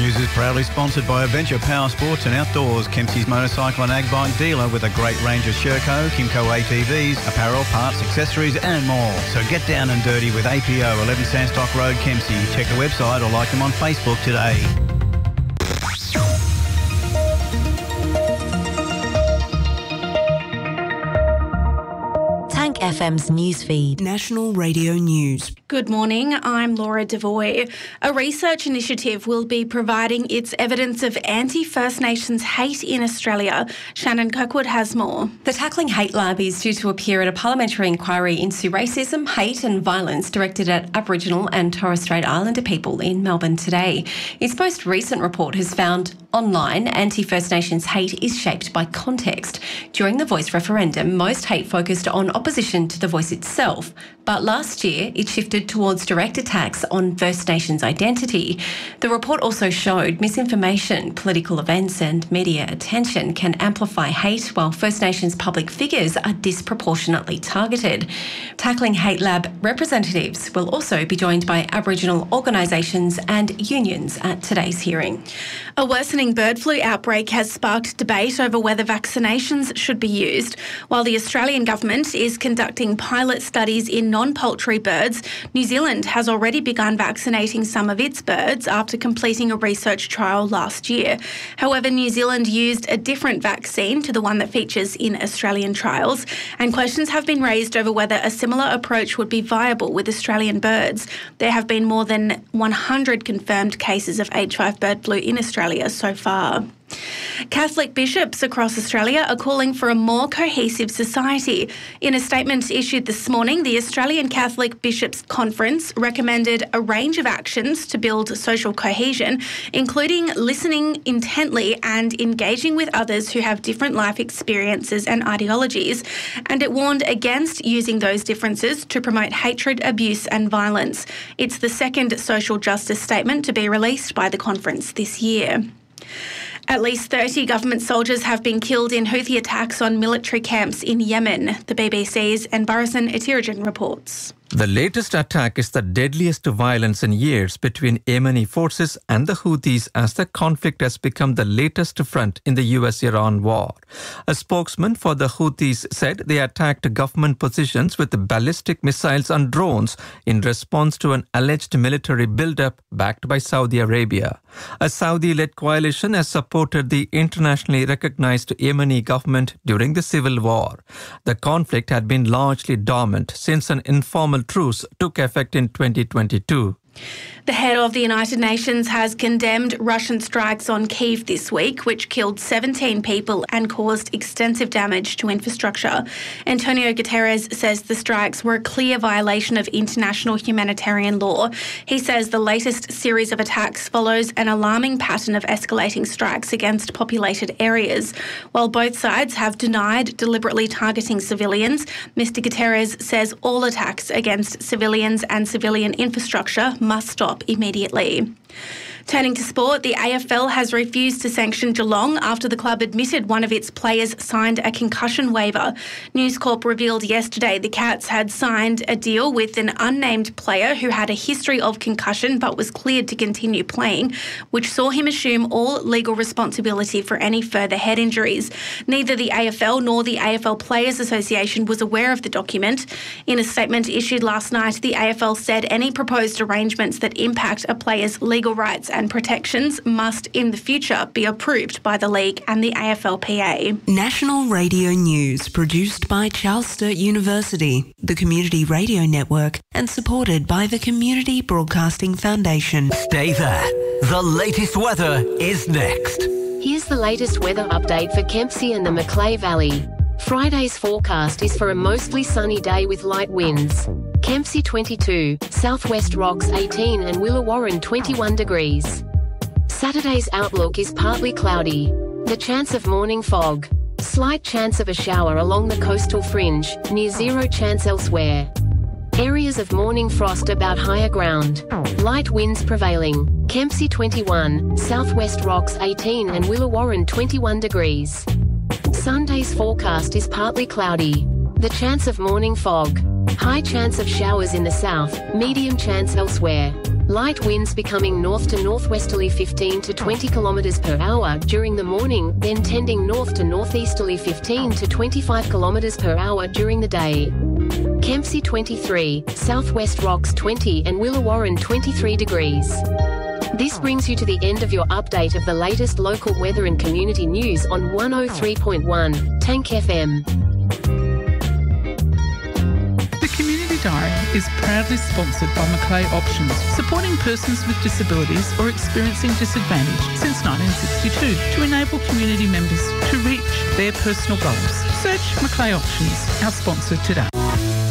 News is proudly sponsored by Adventure Power Sports and Outdoors, Kempsey's motorcycle and ag bike dealer with a great range of Sherco, Kimco ATVs, apparel, parts, accessories and more. So get down and dirty with APO, 11 Sandstock Road, Kempsey. Check the website or like them on Facebook today. FM's newsfeed. National Radio News. Good morning, I'm Laura Devoy. A research initiative will be providing its evidence of anti-First Nations hate in Australia. Shannon Kirkwood has more. The Tackling Hate Lab is due to appear at a parliamentary inquiry into racism, hate and violence directed at Aboriginal and Torres Strait Islander people in Melbourne today. Its most recent report has found online anti-First Nations hate is shaped by context. During the Voice referendum, most hate focused on opposition to the Voice itself, but last year it shifted towards direct attacks on First Nations identity. The report also showed misinformation, political events and media attention can amplify hate, while First Nations public figures are disproportionately targeted. Tackling Hate Lab representatives will also be joined by Aboriginal organisations and unions at today's hearing. A worsening bird flu outbreak has sparked debate over whether vaccinations should be used. While the Australian government is conducting pilot studies in non-poultry birds, New Zealand has already begun vaccinating some of its birds after completing a research trial last year. However, New Zealand used a different vaccine to the one that features in Australian trials, and questions have been raised over whether a similar approach would be viable with Australian birds. There have been more than 100 confirmed cases of H5 bird flu in Australia so far. Catholic bishops across Australia are calling for a more cohesive society. In a statement issued this morning, the Australian Catholic Bishops' Conference recommended a range of actions to build social cohesion, including listening intently and engaging with others who have different life experiences and ideologies, and it warned against using those differences to promote hatred, abuse and violence. It's the second social justice statement to be released by the conference this year. At least 30 government soldiers have been killed in Houthi attacks on military camps in Yemen, the BBC's Enbarrasan Etirajan reports. The latest attack is the deadliest violence in years between Yemeni forces and the Houthis as the conflict has become the latest front in the US-Iran war. A spokesman for the Houthis said they attacked government positions with ballistic missiles and drones in response to an alleged military buildup backed by Saudi Arabia. A Saudi-led coalition has supported the internationally recognized Yemeni government during the civil war. The conflict had been largely dormant since an informal truce took effect in 2022. The head of the United Nations has condemned Russian strikes on Kyiv this week, which killed 17 people and caused extensive damage to infrastructure. Antonio Guterres says the strikes were a clear violation of international humanitarian law. He says the latest series of attacks follows an alarming pattern of escalating strikes against populated areas. While both sides have denied deliberately targeting civilians, Mr. Guterres says all attacks against civilians and civilian infrastructure must stop immediately. Turning to sport, the AFL has refused to sanction Geelong after the club admitted one of its players signed a concussion waiver. News Corp revealed yesterday the Cats had signed a deal with an unnamed player who had a history of concussion but was cleared to continue playing, which saw him assume all legal responsibility for any further head injuries. Neither the AFL nor the AFL Players Association was aware of the document. In a statement issued last night, the AFL said any proposed arrangements that impact a player's legal rights and protections must in the future be approved by the League and the AFLPA. National Radio News, produced by Charles Sturt University, the Community Radio Network, and supported by the Community Broadcasting Foundation. Stay there. The latest weather is next. Here's the latest weather update for Kempsey and the Macleay Valley. Friday's forecast is for a mostly sunny day with light winds. Kempsey 22, Southwest Rocks 18 and Willawarren 21 degrees. Saturday's outlook is partly cloudy. The chance of morning fog. Slight chance of a shower along the coastal fringe, near zero chance elsewhere. Areas of morning frost about higher ground. Light winds prevailing. Kempsey 21, Southwest Rocks 18 and Willawarren 21 degrees. Sunday's forecast is partly cloudy. The chance of morning fog. High chance of showers in the south, medium chance elsewhere. Light winds becoming north to northwesterly 15 to 20 kilometres per hour during the morning, then tending north to northeasterly 15 to 25 kilometres per hour during the day. Kempsey 23, Southwest Rocks 20 and Willawarren 23 degrees. This brings you to the end of your update of the latest local weather and community news on 103.1 Tank FM. The Community Diary is proudly sponsored by Macleay Options, supporting persons with disabilities or experiencing disadvantage since 1962 to enable community members to reach their personal goals. Search Macleay Options, our sponsor today.